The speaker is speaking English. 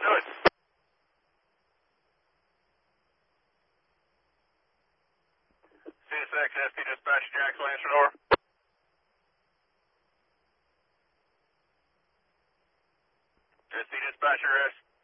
doing? CSX SP dispatch Jackson answer door. SP dispatcher